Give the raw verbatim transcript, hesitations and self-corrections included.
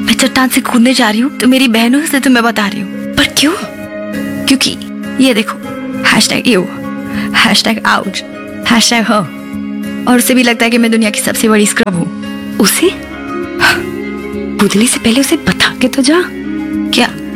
मैं चट्टान से कूदने जा रही हूँ तो मेरी बहनों से तुम्हें बता रही हूँ। पर क्यों? क्योंकि ये देखो, hashtag you, hashtag out, hashtag हो, और उसे भी लगता है कि मैं दुनिया की सबसे बड़ी स्क्रब हूँ। उसे कूदने से पहले उसे बता के तो जा। क्या?